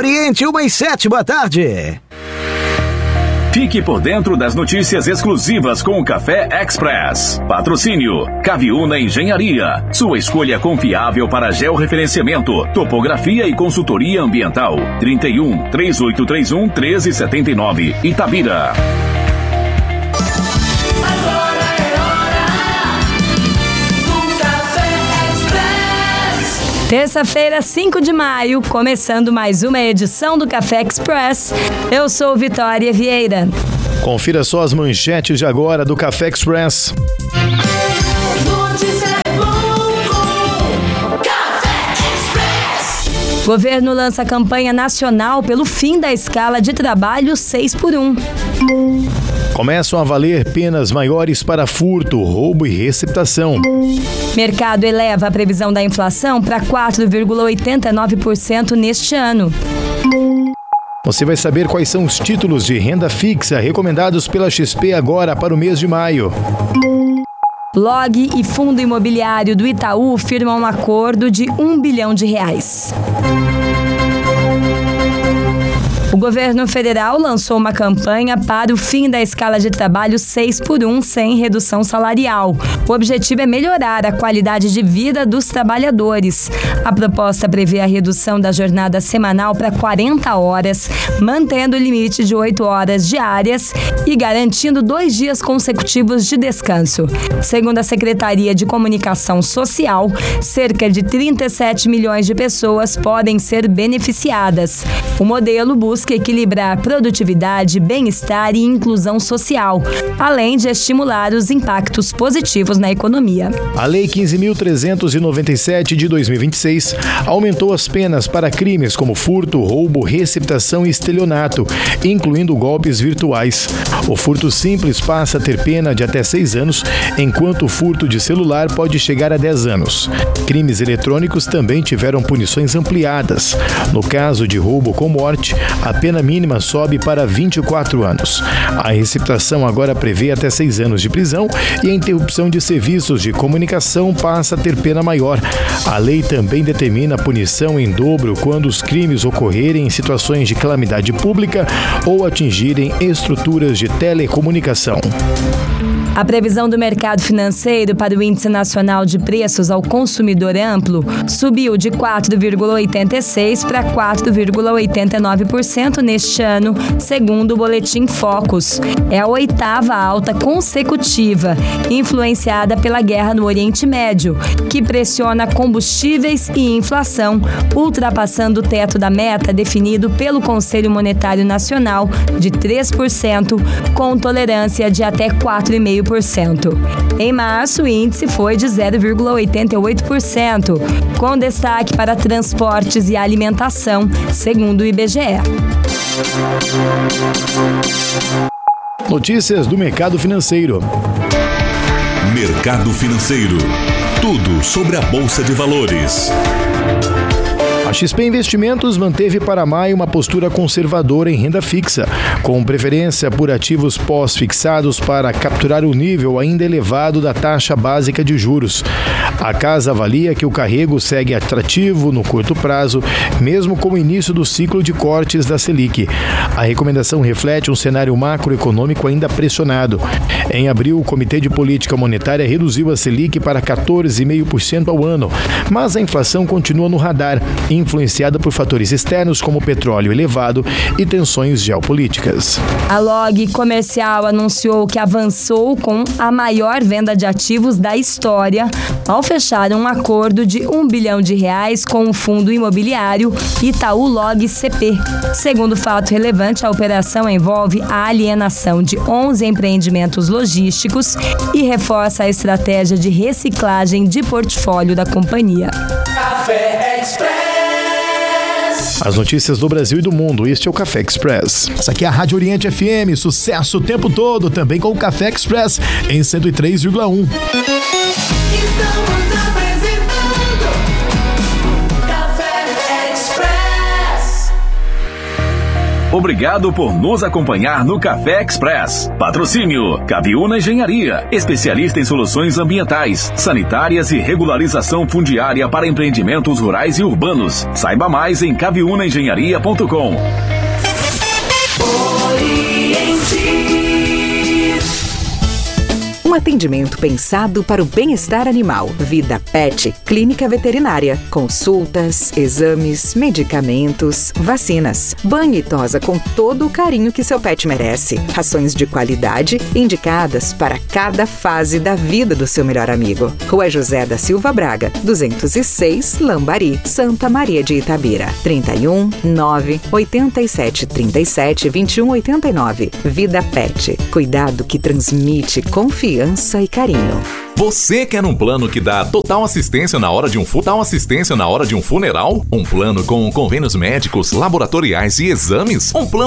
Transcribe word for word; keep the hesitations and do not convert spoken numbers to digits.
Oriente, uma e sete, boa tarde. Fique por dentro das notícias exclusivas com o Café Express. Patrocínio Caviúna Engenharia. Sua escolha confiável para georreferenciamento, topografia e consultoria ambiental. trinta e um, três oito três um, um três sete nove, Itabira. Agora é hora do Café Express. Terça-feira, cinco de maio, começando mais uma edição do Café Express. Eu sou Vitória Vieira. Confira só as manchetes de agora do Café Express. Notícia é bom com Café Express. Governo lança campanha nacional pelo fim da escala de trabalho seis por um. Começam a valer penas maiores para furto, roubo e receptação. Mercado eleva a previsão da inflação para quatro vírgula oitenta e nove por cento neste ano. Você vai saber quais são os títulos de renda fixa recomendados pela X P agora para o mês de maio. Log e Fundo Imobiliário do Itaú firmam um acordo de um bilhão de reais. O governo federal lançou uma campanha para o fim da escala de trabalho seis por um sem redução salarial. O objetivo é melhorar a qualidade de vida dos trabalhadores. A proposta prevê a redução da jornada semanal para quarenta horas, mantendo o limite de oito horas diárias e garantindo dois dias consecutivos de descanso. Segundo a Secretaria de Comunicação Social, cerca de trinta e sete milhões de pessoas podem ser beneficiadas. O modelo busca equilibrar produtividade, bem-estar e inclusão social, além de estimular os impactos positivos na economia. A Lei quinze mil trezentos e noventa e sete de dois mil e vinte e seis aumentou as penas para crimes como furto, roubo, receptação e estelionato, incluindo golpes virtuais. O furto simples passa a ter pena de até seis anos, enquanto o furto de celular pode chegar a dez anos. Crimes eletrônicos também tiveram punições ampliadas. No caso de roubo com morte, a pena mínima sobe para vinte e quatro anos. A receptação agora prevê até seis anos de prisão e a interrupção de serviços de comunicação passa a ter pena maior. A lei também determina a punição em dobro quando os crimes ocorrerem em situações de calamidade pública ou atingirem estruturas de telecomunicação. A previsão do mercado financeiro para o Índice Nacional de Preços ao Consumidor Amplo subiu de quatro vírgula oitenta e seis por cento para quatro vírgula oitenta e nove por cento neste ano, segundo o Boletim Focus. É a oitava alta consecutiva, influenciada pela guerra no Oriente Médio, que pressiona combustíveis e inflação, ultrapassando o teto da meta definido pelo Conselho Monetário Nacional de três por cento, com tolerância de até quatro vírgula cinco por cento. Em março, o índice foi de zero vírgula oitenta e oito por cento, com destaque para transportes e alimentação, segundo o I B G E. Notícias do mercado financeiro. Mercado financeiro. Tudo sobre a Bolsa de Valores. A X P Investimentos manteve para maio uma postura conservadora em renda fixa, com preferência por ativos pós-fixados para capturar o nível ainda elevado da taxa básica de juros. A casa avalia que o carrego segue atrativo no curto prazo, mesmo com o início do ciclo de cortes da Selic. A recomendação reflete um cenário macroeconômico ainda pressionado. Em abril, o Comitê de Política Monetária reduziu a Selic para quatorze vírgula cinco por cento ao ano, mas a inflação continua no radar, influenciada por fatores externos como petróleo elevado e tensões geopolíticas. A Log Comercial anunciou que avançou com a maior venda de ativos da história ao fechar um acordo de um bilhão de reais com o fundo imobiliário Itaú Log C P. Segundo fato relevante, a operação envolve a alienação de onze empreendimentos logísticos e reforça a estratégia de reciclagem de portfólio da companhia. Café Express. As notícias do Brasil e do mundo. Este é o Café Express. Essa aqui é a Rádio Oriente F M, sucesso o tempo todo, também com o Café Express em cento e três vírgula um. Estamos apresentando Café Express. Obrigado por nos acompanhar no Café Express. Patrocínio Caviúna Engenharia, especialista em soluções ambientais, sanitárias e regularização fundiária para empreendimentos rurais e urbanos. Saiba mais em caviúna engenharia ponto com. Um atendimento pensado para o bem-estar animal. Vida Pet, clínica veterinária. Consultas, exames, medicamentos, vacinas. Banhe e tosa com todo o carinho que seu pet merece. Rações de qualidade indicadas para cada fase da vida do seu melhor amigo. Rua José da Silva Braga, duzentos e seis, Lambari, Santa Maria de Itabira. trinta e um, nove, oitenta e sete, trinta e sete, vinte e um, oitenta e nove. Vida Pet, cuidado que transmite confiança e carinho. Você quer um plano que dá total assistência na hora de um total assistência na hora de um funeral? Um plano com convênios médicos, laboratoriais e exames? Um plano